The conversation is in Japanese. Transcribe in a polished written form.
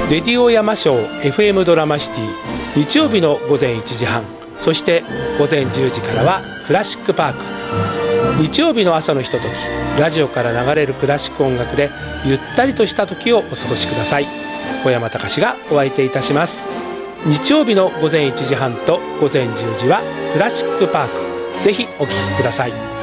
レディオ山椒 FM ドラマシティ、日曜日の午前1時半、そして午前10時からはクラシックパーク。日曜日の朝のひととき、ラジオから流れるクラシック音楽でゆったりとした時をお過ごしください。小山隆がお相手いたします。日曜日の午前1時半と午前10時はクラシックパーク、ぜひお聞きください。